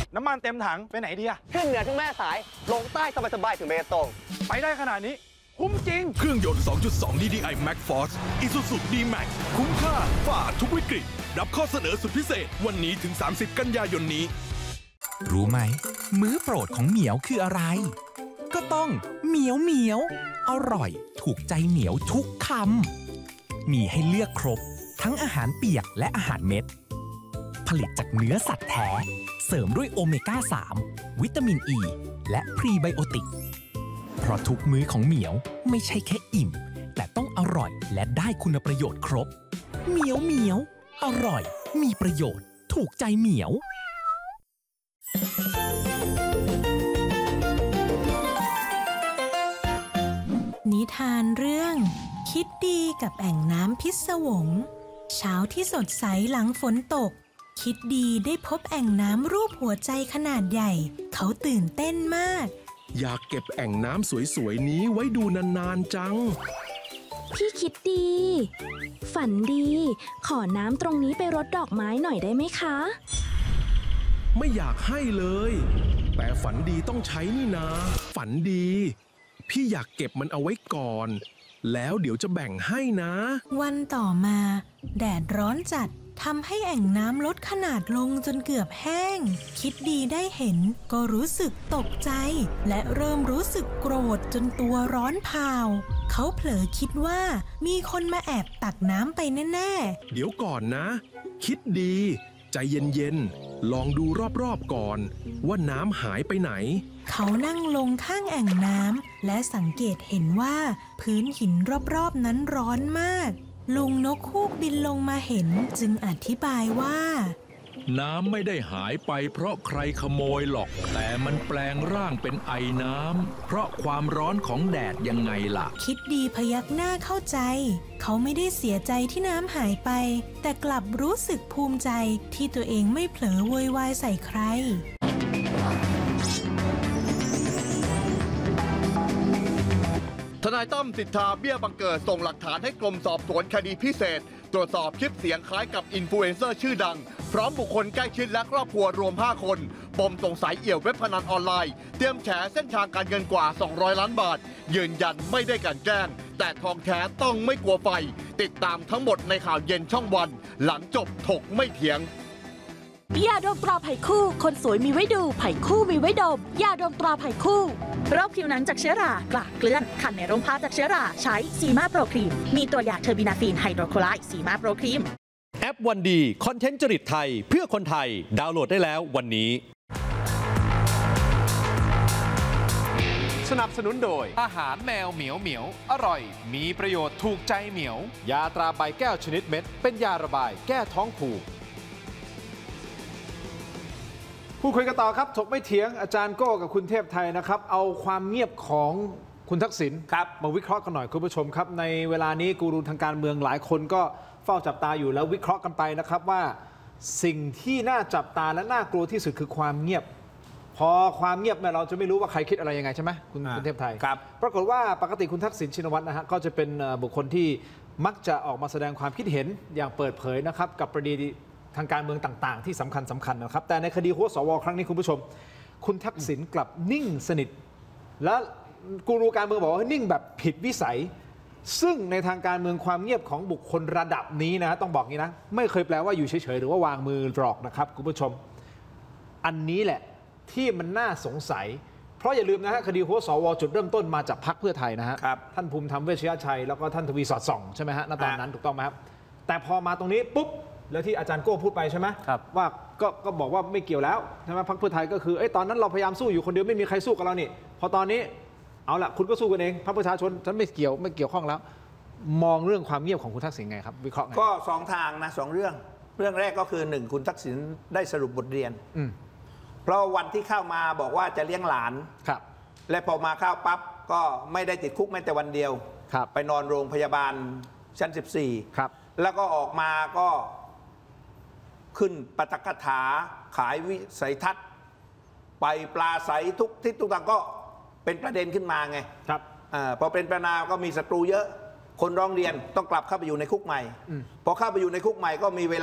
น้ำมันเต็มถังไปไหนดีอะขึ้นเหนือถึงแม่สายลงใต้สบายๆถึงเบตงไปได้ขนาดนี้คุ้มจริงเครื่องยนต์ 2.2 DDI Max Force Isuzu D-Max คุ้มค่าฝ่าทุกวิกฤตรับข้อเสนอสุดพิเศษวันนี้ถึง30 กันยายนนี้รู้ไหมมื้อโปรดของเหมียวคืออะไรก็ต้องเหมียวอร่อยถูกใจเหมียวทุกคำมีให้เลือกครบทั้งอาหารเปียกและอาหารเม็ดผลิตจากเนื้อสัตว์แท้เสริมด้วยโอเมก้า 3 วิตามินอ e ีและพรีไบโอติกเพราะทุกมื้อของเหมียวไม่ใช่แค่อิ่มแต่ต้องอร่อยและได้คุณประโยชน์ครบเหมียวอร่อยมีประโยชน์ถูกใจเหมียวนิทานเรื่องคิดดีกับแอ่งน้ำพิศวงเช้าที่สดใสหลังฝนตกคิดดีได้พบแอ่งน้ำรูปหัวใจขนาดใหญ่เขาตื่นเต้นมากอยากเก็บแอ่งน้ำสวยๆนี้ไว้ดูนานๆจังพี่คิดดีฝันดีขอน้ำตรงนี้ไปรดดอกไม้หน่อยได้ไหมคะไม่อยากให้เลยแต่ฝันดีต้องใช้นี่นาฝันดีพี่อยากเก็บมันเอาไว้ก่อนแล้วเดี๋ยวจะแบ่งให้นะวันต่อมาแดดร้อนจัดทำให้แอ่งน้ำลดขนาดลงจนเกือบแห้งคิดดีได้เห็นก็รู้สึกตกใจและเริ่มรู้สึกโกรธจนตัวร้อนเผาเขาเผลอคิดว่ามีคนมาแอบตักน้ำไปแน่ๆเดี๋ยวก่อนนะคิดดีใจเย็นๆลองดูรอบๆก่อนว่าน้ำหายไปไหนเขานั่งลงข้างแอ่งน้ำและสังเกตเห็นว่าพื้นหินรอบๆนั้นร้อนมากลุงนกฮูกบินลงมาเห็นจึงอธิบายว่าน้ำไม่ได้หายไปเพราะใครขโมยหรอกแต่มันแปลงร่างเป็นไอน้ำเพราะความร้อนของแดดยังไงล่ะคิดดีพยักหน้าเข้าใจเขาไม่ได้เสียใจที่น้ำหายไปแต่กลับรู้สึกภูมิใจที่ตัวเองไม่เผลอโวยวายใส่ใครทนายตั้มสิทธาเบี้ยบังเกิดส่งหลักฐานให้กรมสอบสวนคดีพิเศษตรวจสอบคลิปเสียงคล้ายกับอินฟลูเอนเซอร์ชื่อดังพร้อมบุคคลใกล้ชิดและครอบครัวรวม5คนปมสงสัยเอี่ยวเว็บพนันออนไลน์เตรียมแฉเส้นทางการเงินกว่า200 ล้านบาทยืนยันไม่ได้กลั่นแกล้งแต่ทองแท้ต้องไม่กลัวไฟติดตามทั้งหมดในข่าวเย็นช่องวันหลังจบถกไม่เถียงยาดมตราไผ่คู่คนสวยมีไว้ดูไผ่คู่มีไว้ดมยาดมตราไผ่คู่โรคผิวหนังจากเชื้อรากระเกลื่อนขันในร่มผ้าจากเชื้อราใช้ซีมาโปรครีมมีตัวยาเทอร์บินาฟีนไฮโดรโคไลด์ซีมาโปรครีมแอปวันดีคอนเทนต์จริตไทยเพื่อคนไทยดาวน์โหลดได้แล้ววันนี้สนับสนุนโดยอาหารแมวเหมียวอร่อยมีประโยชน์ถูกใจเหมียวยาตราใบแก้วชนิดเม็ดเป็นยาระบายแก้ท้องผูกพูดคุยกันต่อครับถกไม่เถียงอาจารย์โก้กับคุณเทพไทยนะครับเอาความเงียบของคุณทักษิณมาวิเคราะห์กันหน่อยคุณผู้ชมครับในเวลานี้กูรูทางการเมืองหลายคนก็เฝ้าจับตาอยู่แล้ววิเคราะห์กันไปนะครับว่าสิ่งที่น่าจับตาและน่ากลัวที่สุดคือความเงียบพอความเงียบเนี่ยเราจะไม่รู้ว่าใครคิดอะไรยังไงใช่ไหมคุณเทพไทยปรากฏว่าปกติคุณทักษิณชินวัตรนะฮะก็จะเป็นบุคคลที่มักจะออกมาแสดงความคิดเห็นอย่างเปิดเผยนะครับกับประเด็นทางการเมืองต่างๆที่สำคัญนะครับแต่ในคดีหัวสวครั้งนี้คุณผู้ชมคุณทักษิณกลับนิ่งสนิทและกูรูการเมืองบอกว่านิ่งแบบผิดวิสัยซึ่งในทางการเมืองความเงียบของบุคคลระดับนี้นะต้องบอกงี้นะไม่เคยแปลว่าอยู่เฉยๆหรือว่าวางมือหลอกนะครับคุณผู้ชมอันนี้แหละที่มันน่าสงสัยเพราะอย่าลืมนะฮะคดีหัวสวจุดเริ่มต้นมาจากพรรคเพื่อไทยนะฮะท่านภูมิธรรมเวชยชัยแล้วก็ท่านทวีสอดส่องใช่ไหมฮะณตอนนั้นถูกต้องไหมครับแต่พอมาตรงนี้ปุ๊บแล้วที่อาจารย์โก้พูดไปใช่ไหมว่าก็บอกว่าไม่เกี่ยวแล้วใช่ไหมพรรคเพื่อไทยก็คือตอนนั้นเราพยายามสู้อยู่คนเดียวไม่มีใครสู้กับเรานี่พอตอนนี้เอาละคุณก็สู้กันเองพรรคประชาชนฉันไม่เกี่ยวข้องแล้วมองเรื่องความเงียบของคุณทักษิณไงครับวิเคราะห์ไงก็2 ทางนะ2 เรื่องแรกก็คือ1คุณทักษิณได้สรุปบทเรียนเพราะวันที่เข้ามาบอกว่าจะเลี้ยงหลานและพอมาเข้าปั๊บก็ไม่ได้ติดคุกแม้แต่วันเดียวไปนอนโรงพยาบาลชั้น14แล้วก็ออกมาก็ขึ้นปาฐกถาขายวิสัยทัศน์ไปปลาใสทุกทิศทุกทางก็เป็นประเด็นขึ้นมาไงพอเป็นประเด็นก็มีศัตรูเยอะคนร้องเรียนต้องกลับเข้าไปอยู่ในคุกใหม่พอเข้าไปอยู่ในคุกใหม่ก็มีเวลา